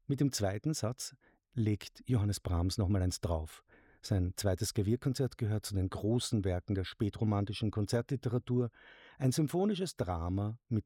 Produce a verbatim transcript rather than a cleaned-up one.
Mit dem zweiten Satz legt Johannes Brahms nochmal eins drauf. Sein zweites Klavierkonzert gehört zu den großen Werken der spätromantischen Konzertliteratur, ein symphonisches Drama mit